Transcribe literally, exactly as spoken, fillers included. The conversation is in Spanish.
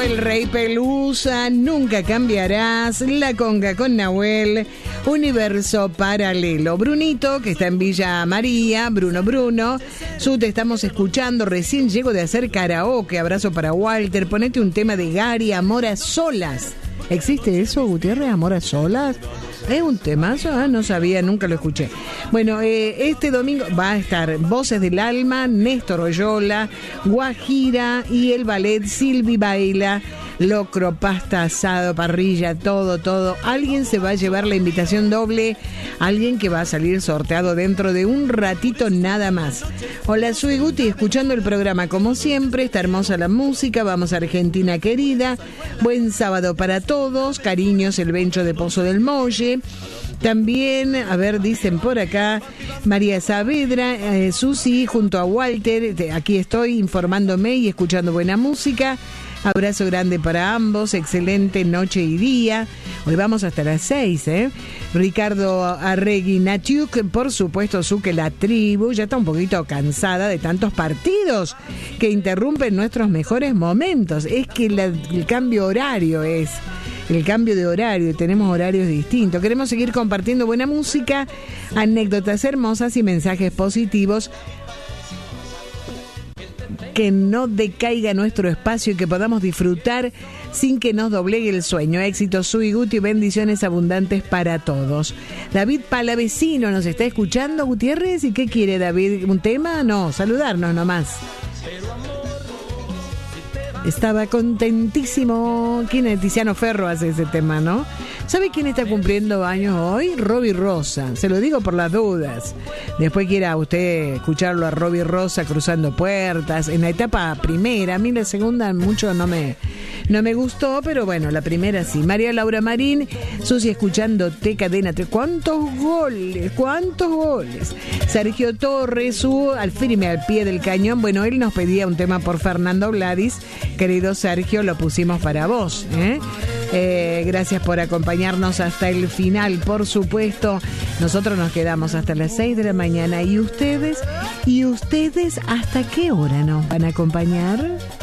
El Rey Pelusa, Nunca Cambiarás, La Conga con Nahuel, Universo Paralelo. Brunito, que está en Villa María, Bruno Bruno, Su, te estamos escuchando, recién llego de hacer karaoke, abrazo para Walter, ponete un tema de Gary, Amor a Solas. ¿Existe eso, Gutiérrez, Amor a Solas? ¿Es un temazo? Ah, no sabía, nunca lo escuché. Bueno, eh, este domingo va a estar Voces del Alma, Néstor Oyola, Guajira y el ballet Silvi Baila, locro, pasta, asado, parrilla, todo, todo. Alguien se va a llevar la invitación doble, alguien que va a salir sorteado dentro de un ratito nada más. Hola, soy Guti, escuchando el programa como siempre, está hermosa la música, vamos a Argentina querida, buen sábado para todos, cariños, el Bencho de Pozo del Molle. También, a ver, dicen por acá, María Saavedra, eh, Susi, junto a Walter, te, aquí estoy informándome y escuchando buena música. Abrazo grande para ambos, excelente noche y día. Hoy vamos hasta las seis, ¿eh? Ricardo Arregui Natiuk, por supuesto, su que la tribu ya está un poquito cansada de tantos partidos que interrumpen nuestros mejores momentos. Es que la, el cambio horario es... El cambio de horario, tenemos horarios distintos. Queremos seguir compartiendo buena música, anécdotas hermosas y mensajes positivos. Que no decaiga nuestro espacio y que podamos disfrutar sin que nos doblegue el sueño. Éxito, Sui, Guti, bendiciones abundantes para todos. David Palavecino nos está escuchando, Gutiérrez. ¿Y qué quiere, David? ¿Un tema? No, saludarnos nomás. Estaba contentísimo. ¿Quién es? Tiziano Ferro hace ese tema, ¿no? ¿Sabe quién está cumpliendo años hoy? Robbie Rosa. Se lo digo por las dudas. Después quiera usted escucharlo a Robbie Rosa cruzando puertas. En la etapa primera, a mí la segunda mucho no me, no me gustó, pero bueno, la primera sí. María Laura Marín, Susi escuchándote, Cadena tres. ¿Cuántos goles? ¿Cuántos goles? Sergio Torres, su al firme al pie del cañón. Bueno, él nos pedía un tema por Fernando Gladys. Querido Sergio, lo pusimos para vos, ¿eh? Eh, gracias por acompañarnos hasta el final, por supuesto. Nosotros nos quedamos hasta las seis de la mañana. ¿Y ustedes? ¿Y ustedes hasta qué hora nos van a acompañar?